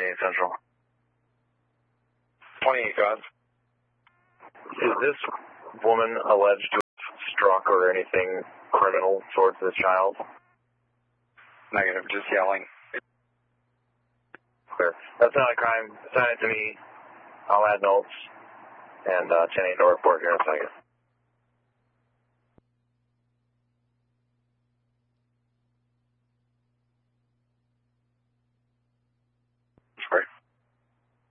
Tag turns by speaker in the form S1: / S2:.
S1: 28 Central.
S2: 28, go ahead.
S1: Is this woman alleged to have struck or anything criminal towards this child?
S2: Negative, just yelling.
S1: Clear. That's not a crime. Assign it to me. I'll add notes. And 10-8 to report here in a second.